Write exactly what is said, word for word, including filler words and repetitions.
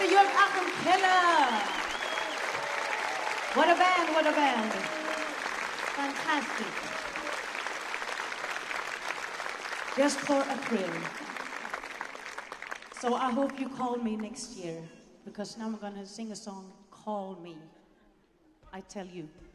Jörg Achim Keller. What a band, what a band. Fantastic. Just for a thrill. So I hope you call me next year, because now I'm going to sing a song, Call Me. I tell you.